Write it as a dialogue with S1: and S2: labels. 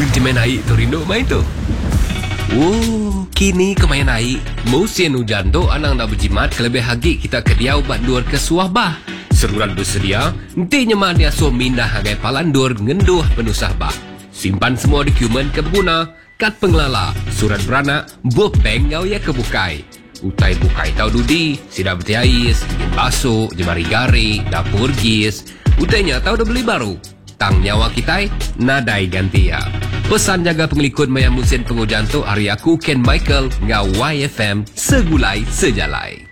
S1: main air tu rindu main tu. Oh, kini kemain air. Musim hujan tu anang nak berjimat kelebih hagi kita ke dia ubat dur ke suah bah. Seruran bersedia, nanti nyeman dia so mindah hagai palandur ngenduh penusah bah. Simpan semua dokumen ke berguna, kad pengelala, surat beranak, bopeng ngau ya kebukai. Utai bukai tau dudi, sidak betiais, ingin basuk, jemari gari, dapur gis. Utainya tau dah beli baru. Tang nyawa kita, nadai ganti ya. Pesan jaga pengelikut maya musim penghujan tu hari aku Ken Michael ngau YFM segulai sejalai.